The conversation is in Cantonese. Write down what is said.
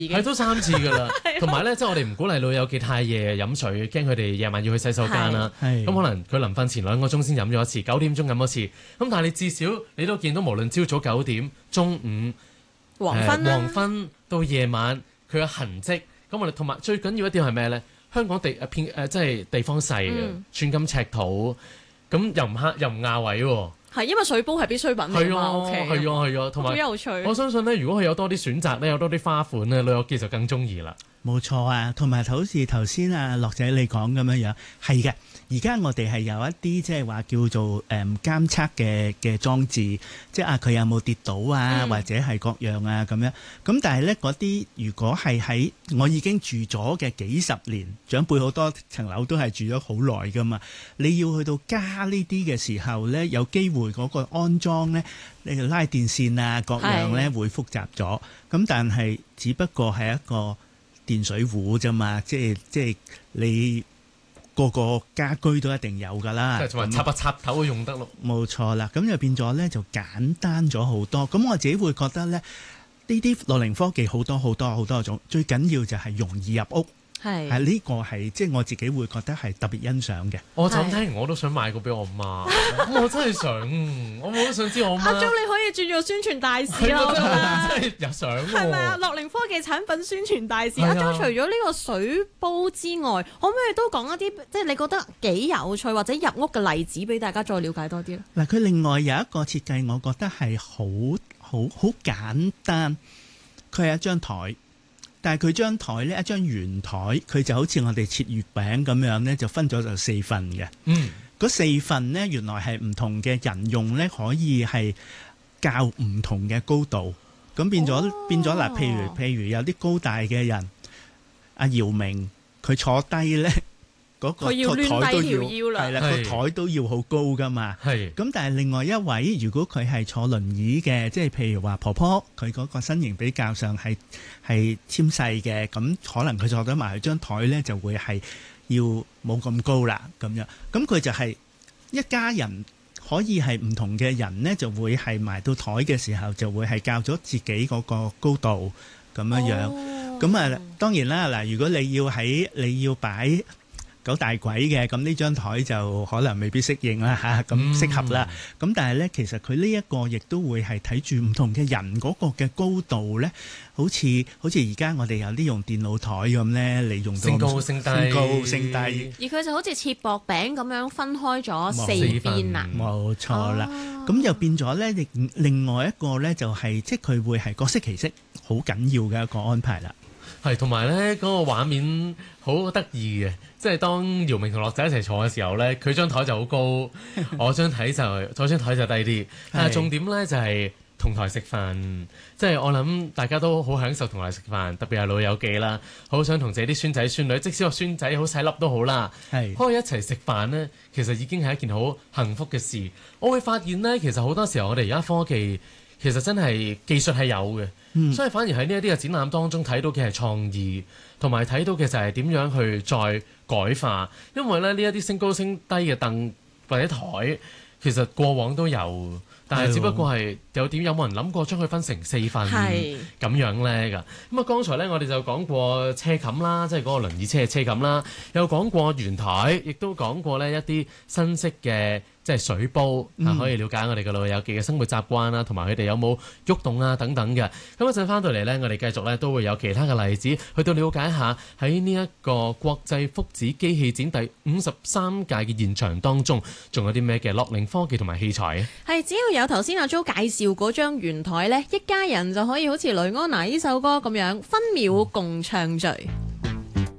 係都3次㗎啦。同埋咧，即係我哋唔鼓勵老友記太夜飲水，驚佢哋夜晚要去洗手間啦。咁可能佢臨瞓前2個鐘先飲咗一次，9點鐘飲一次。咁但係你至少你都見到，無論朝早9點、中午、黃昏到夜晚，佢嘅痕跡。咁我哋同埋最緊要一點係咩咧？香港即係地方細嘅，寸金尺土，咁又唔黑又唔亞位喎。 係因為水煲係必需品嚟嘛， 係啊，同埋好有趣。我相信咧，如果佢有多啲選擇咧，有多啲花款咧，老友記就更中意啦。 冇錯啊，同埋好似頭先啊樂仔你講咁樣樣，係嘅。而家我哋係有一啲即係話叫做監測嘅裝置，即係佢有冇跌倒啊，或者係各樣啊咁樣。咁但係咧嗰啲如果係喺我已經住咗嘅幾十年，長輩好多層樓都係住咗好耐噶嘛，你要去到加呢啲嘅時候咧，有機會嗰個安裝咧，你拉電線啊各樣咧會複雜咗。咁但係只不過係一個電水壺啫嘛，即係你個家居都一定有㗎啦。 即係同埋插插頭都用得咯。冇錯啦，咁就變咗咧就簡單咗好多。咁我自己會覺得咧，呢啲樂齡科技好多種，最緊要就係容易入屋。係呢個係即係我自己會覺得係特別欣賞嘅。 我就咁聽完我都想買個俾我媽。我真係想，我都想知我媽。 阿 Jo 你可以轉做宣傳大使啦，我覺得。 真係有想喎。 係咪啊？樂齡科技產品宣傳大使。阿 Jo 除咗呢個水煲之外，可唔可以都講一啲即係你覺得幾有趣或者入屋嘅例子俾大家再了解多啲咧？ 嗱，佢另外有一個設計，我覺得係好簡單。佢係一張台。但係佢張台呢，一張圓台，佢就好似我哋切月餅咁樣呢，就分咗就4份嘅。嗰4份呢，原來係唔同嘅人用呢，可以係較唔同嘅高度。咁變咗嗱，譬如有啲高大嘅人，阿姚明佢坐低呢，嗰個台都要係啦，個台都要好高噶嘛。咁但係另外一位，如果佢係坐輪椅嘅，即係譬如話婆婆，佢嗰個身形比較上係纖細嘅，咁可能佢坐咗埋去張台咧，就會係要冇咁高啦咁樣。咁佢就係一家人可以係唔同嘅人咧，就會係埋到台嘅時候，就會係校咗自己嗰個高度咁樣樣。咁啊，當然啦，嗱，如果你要擺9大簋嘅，咁呢張台就可能未必適應啦嚇，咁適合啦。咁但係咧，其實佢呢一個亦都會係睇住唔同嘅人嗰個嘅高度咧，好似而家我哋有啲用電腦台咁咧，你用到升高升低， 而佢就好似切薄餅咁樣分開咗4邊啊， 冇錯啦。咁又變咗咧，另外一個咧就係即係佢會係各色其色，好緊要嘅一個安排啦。 係，同埋咧嗰個畫面好得意嘅，即係當姚明同樂仔一齊坐嘅時候咧，佢張台就好高，我張台就低啲。但係重點咧就係同台食飯，即係我諗大家都好享受同台食飯，特別係老友記啦，好想同自己啲孫仔孫女，即使個孫仔好細粒都好啦，可以一齊食飯咧，其實已經係一件好幸福嘅事。我會發現咧，其實好多時候我哋而家科技其實真係技術係有嘅。所以反而喺呢一啲嘅展覽當中睇到嘅係創意，同埋睇到嘅就係點樣去再改化。因為咧呢一啲升高升低嘅凳或者台，其實過往都有，但係只不過係有冇人諗過將佢分成4份咁樣咧㗎。咁啊，剛才咧我哋就講過車冚啦，即係嗰個輪椅車嘅車冚啦，又講過圓台，亦都講過呢一啲新式嘅即係水煲，可以了解我哋嘅老友記嘅生活習慣啦，同埋佢哋有冇喐動啊等等嘅。咁一陣翻到嚟呢，我哋繼續呢都會有其他嘅例子去到了解下喺呢一個國際福祉機器展第53屆嘅現場當中，仲有啲咩嘅樂齡科技同埋器材啊？ 係，只要有頭先阿 Jo 介紹嗰張圓台呢，一家人就可以好似雷安娜呢首歌咁樣分秒共暢聚。